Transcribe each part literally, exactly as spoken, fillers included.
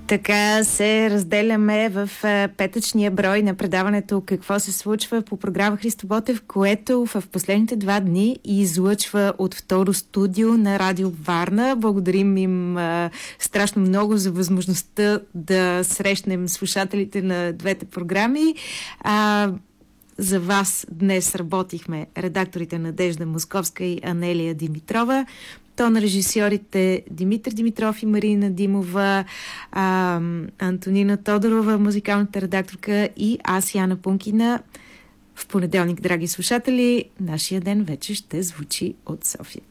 Така се разделяме в петъчния брой на предаването "Какво се случва" по програма Христо Ботев, което в последните два дни излъчва от второ студио на Радио Варна. Благодарим им а, страшно много за възможността да срещнем слушателите на двете програми. А, за вас днес работихме редакторите Надежда Московска и Анелия Димитрова. То на режисьорите Димитър Димитров и Марина Димова, а, Антонина Тодорова, музикалната редакторка, и аз, Яна Пункина. В понеделник, драги слушатели, нашия ден вече ще звучи от София.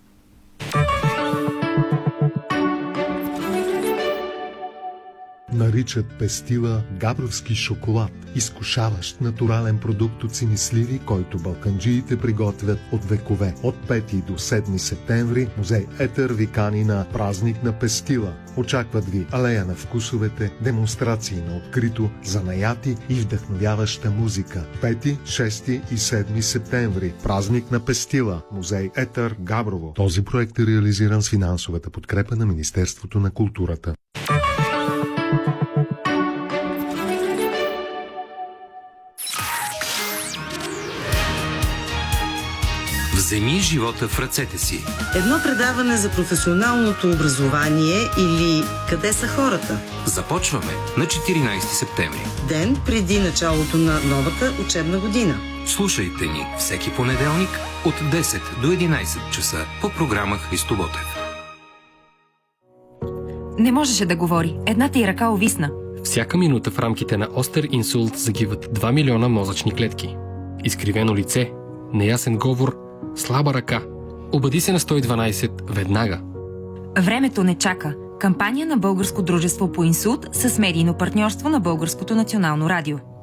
Наричат пестила габровски шоколад, изкушаващ натурален продукт от синисливи, който балканджиите приготвят от векове. От пети до седми септември музей Етер ви кани на празник на пестила. Очакват ви алея на вкусовете, демонстрации на открито, занаяти и вдъхновяваща музика. пети, шести и седми септември. Празник на пестила. Музей Етер, Габрово. Този проект е реализиран с финансовата подкрепа на Министерството на културата. Вземи живота в ръцете си. Едно предаване за професионалното образование или къде са хората. Започваме на четиринайсети септември. Ден преди началото на новата учебна година. Слушайте ни всеки понеделник от десет до единайсет часа по програма Христо Ботев. Не можеше да говори. Едната й ръка увисна. Всяка минута в рамките на остър инсулт загиват два милиона мозъчни клетки. Изкривено лице, неясен говор, слаба ръка. Обади се на сто и дванайсет веднага. Времето не чака. Кампания на Българско дружество по инсулт с медийно партньорство на Българското национално радио.